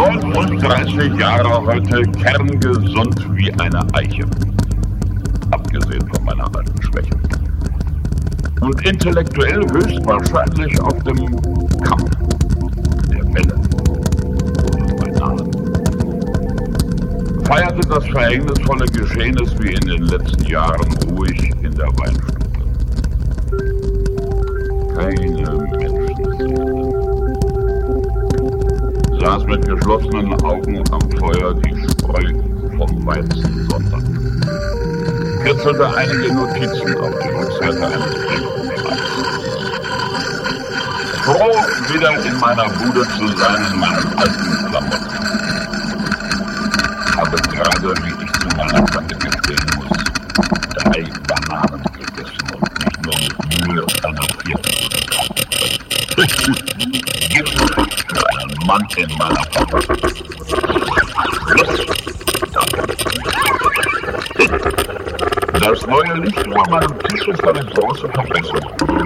39 Jahre heute, kerngesund wie eine Eiche. Abgesehen von meiner alten Schwäche. Und intellektuell höchstwahrscheinlich auf dem Kamm der Welle. Feierte das verhängnisvolle Geschehnis wie in den letzten Jahren ruhig in der Weinstube. Keine Menschenseele. Saß mit geschlossenen Augen am Feuer, die Spreu vom Weizen sondern. Kritzelte einige Notizen auf die Rückseite eines Briefumschlags. Froh, wieder in meiner Bude zu sein, in meinen alten Klamotten. Habe gerade, wie ich zu meiner Tante gestehen muss, 3 Bananen gegessen und mich nur mit Mühe einer 4. Gift für einen Mann in meiner Familie. Das neue Licht über meinem Tisch ist eine große Verbesserung.